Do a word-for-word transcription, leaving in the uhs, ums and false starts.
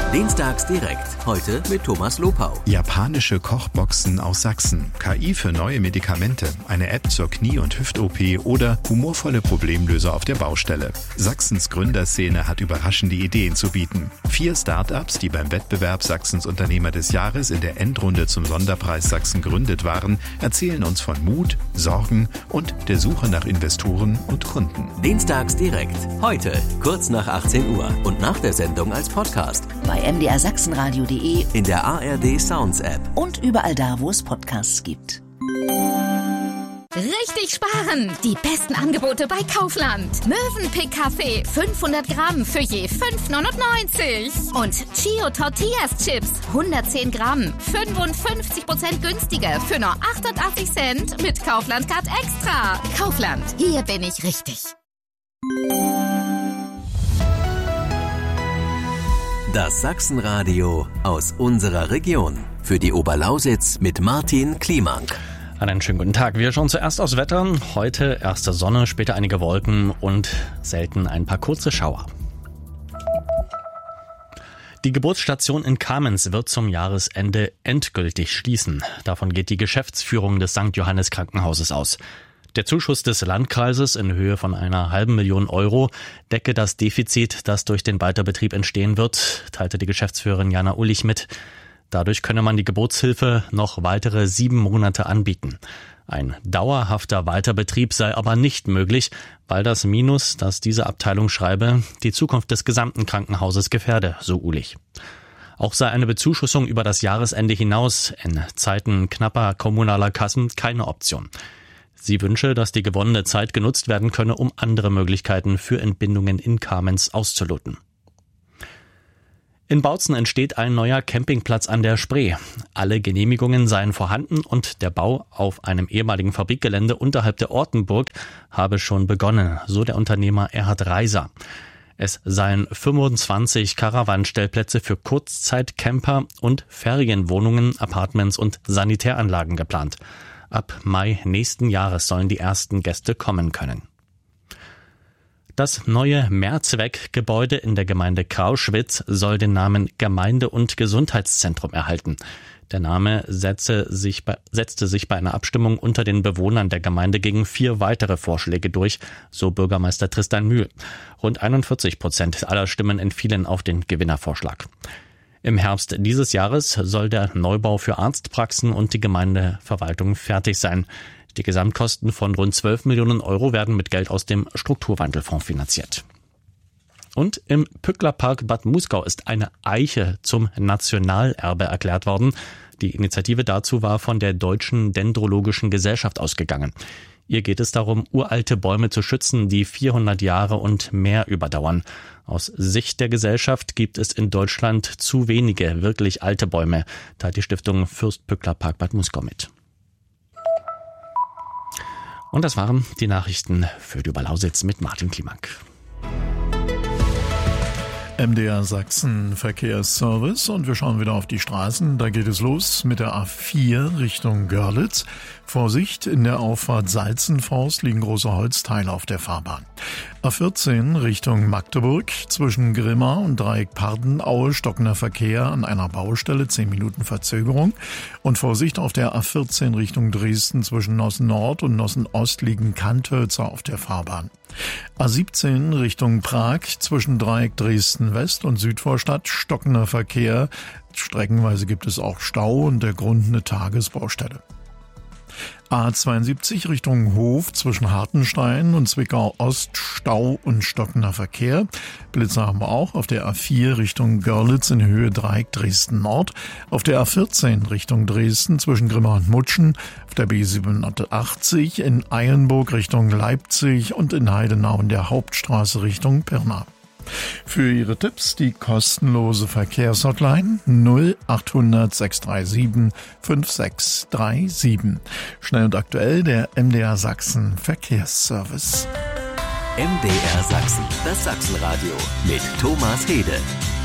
Dienstags direkt. Heute mit Thomas Lopau. Japanische Kochboxen aus Sachsen. K I für neue Medikamente. Eine App zur Knie- und Hüft-O P oder humorvolle Problemlöser auf der Baustelle. Sachsens Gründerszene hat überraschende Ideen zu bieten. Vier Start-ups, die beim Wettbewerb Sachsens Unternehmer des Jahres in der Endrunde zum Sonderpreis Sachsen gründet waren, erzählen uns von Mut, Sorgen und der Suche nach Investoren und Kunden. Dienstags direkt. Heute kurz nach achtzehn Uhr und nach der Sendung als Podcast. Bei m d r sachsenradio punkt de, in der A R D Sounds App und überall da, wo es Podcasts gibt. Richtig sparen! Die besten Angebote bei Kaufland. Mövenpick Kaffee fünfhundert Gramm für je fünf neunundneunzig. Und Chio Tortillas Chips hundertzehn Gramm, fünfundfünfzig Prozent günstiger für nur achtundachtzig Cent mit Kaufland Card Extra. Kaufland, hier bin ich richtig. Das Sachsenradio aus unserer Region. Für die Oberlausitz mit Martin Kliemank. Einen schönen guten Tag. Wir schauen zuerst aufs Wetter. Heute erste Sonne, später einige Wolken und selten ein paar kurze Schauer. Die Geburtsstation in Kamenz wird zum Jahresende endgültig schließen. Davon geht die Geschäftsführung des Sankt Johannes Krankenhauses aus. Der Zuschuss des Landkreises in Höhe von einer halben Million Euro decke das Defizit, das durch den Weiterbetrieb entstehen wird, teilte die Geschäftsführerin Jana Ullich mit. Dadurch könne man die Geburtshilfe noch weitere sieben Monate anbieten. Ein dauerhafter Weiterbetrieb sei aber nicht möglich, weil das Minus, das diese Abteilung schreibe, die Zukunft des gesamten Krankenhauses gefährde, so Ullich. Auch sei eine Bezuschussung über das Jahresende hinaus in Zeiten knapper kommunaler Kassen keine Option. Sie wünsche, dass die gewonnene Zeit genutzt werden könne, um andere Möglichkeiten für Entbindungen in Kamenz auszuloten. In Bautzen entsteht ein neuer Campingplatz an der Spree. Alle Genehmigungen seien vorhanden und der Bau auf einem ehemaligen Fabrikgelände unterhalb der Ortenburg habe schon begonnen, so der Unternehmer Erhard Reiser. Es seien fünfundzwanzig Caravan-Stellplätze für Kurzzeit-Camper und Ferienwohnungen, Apartments und Sanitäranlagen geplant. Ab Mai nächsten Jahres sollen die ersten Gäste kommen können. Das neue Mehrzweckgebäude in der Gemeinde Krauschwitz soll den Namen Gemeinde- und Gesundheitszentrum erhalten. Der Name setze sich bei, setzte sich bei einer Abstimmung unter den Bewohnern der Gemeinde gegen vier weitere Vorschläge durch, so Bürgermeister Tristan Mühl. Rund einundvierzig Prozent aller Stimmen entfielen auf den Gewinnervorschlag. Im Herbst dieses Jahres soll der Neubau für Arztpraxen und die Gemeindeverwaltung fertig sein. Die Gesamtkosten von rund zwölf Millionen Euro werden mit Geld aus dem Strukturwandelfonds finanziert. Und im Pücklerpark Bad Muskau ist eine Eiche zum Nationalerbe erklärt worden. Die Initiative dazu war von der Deutschen Dendrologischen Gesellschaft ausgegangen. Ihr geht es darum, uralte Bäume zu schützen, die vierhundert Jahre und mehr überdauern. Aus Sicht der Gesellschaft gibt es in Deutschland zu wenige wirklich alte Bäume, teilt die Stiftung Fürst-Pückler-Park Bad Muskau mit. Und das waren die Nachrichten für die Oberlausitz mit Martin Kliemank. M D R Sachsen Verkehrsservice und wir schauen wieder auf die Straßen. Da geht es los mit der A vier Richtung Görlitz. Vorsicht, in der Auffahrt Salzenforst liegen große Holzteile auf der Fahrbahn. A vierzehn Richtung Magdeburg zwischen Grimma und Dreieck Pardenaue stockender Verkehr an einer Baustelle, zehn Minuten Verzögerung. Und Vorsicht auf der A vierzehn Richtung Dresden zwischen Nossen Nord und Nossen Ost liegen Kanthölzer auf der Fahrbahn. A siebzehn Richtung Prag zwischen Dreieck Dresden West und Südvorstadt stockender Verkehr. Streckenweise gibt es auch Stau und der Grund eine Tagesbaustelle. A zweiundsiebzig Richtung Hof zwischen Hartenstein und Zwickau Ost Stau und stockender Verkehr. Blitzer haben wir auch auf der A vier Richtung Görlitz in Höhe Dreieck Dresden Nord. Auf der A vierzehn Richtung Dresden zwischen Grimma und Mutschen. Auf der B siebenundachtzig in Eilenburg Richtung Leipzig und in Heidenau in der Hauptstraße Richtung Pirna. Für Ihre Tipps die kostenlose Verkehrshotline null achthundert sechs drei sieben fünf sechs drei sieben. Schnell und aktuell der M D R Sachsen Verkehrsservice. M D R Sachsen, das Sachsenradio mit Thomas Hede.